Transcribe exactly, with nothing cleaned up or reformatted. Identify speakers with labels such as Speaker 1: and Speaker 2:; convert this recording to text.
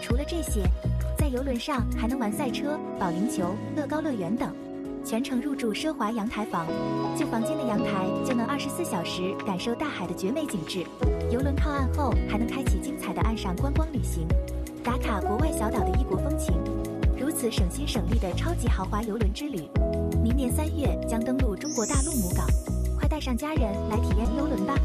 Speaker 1: 除了这些，在邮轮上还能玩赛车、保龄球、乐高乐园等，全程入住奢华阳台房，就房间的阳台就能二十四小时感受大海的绝美景致。邮轮靠岸后还能开启精彩的岸上观光旅行，打卡国外小岛的异国风情。如此省心省力的超级豪华邮轮之旅，明年三月将登陆中国大陆母港，快带上家人来体验邮轮吧。